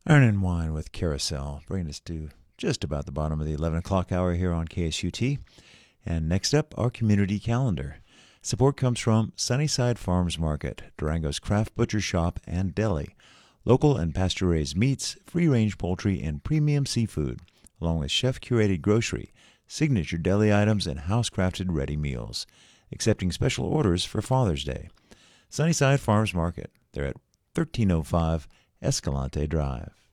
Iron and Wine with Carousel, bringing us to just about the bottom of the 11 o'clock hour here on KSUT. And next up, our community calendar. Support comes from Sunnyside Farms Market, Durango's craft butcher shop and deli. Local and pasture-raised meats, free-range poultry, and premium seafood, along with chef-curated grocery, signature deli items, and house-crafted ready meals. Accepting special orders for Father's Day. Sunnyside Farms Market. They're at 1305 Escalante Drive.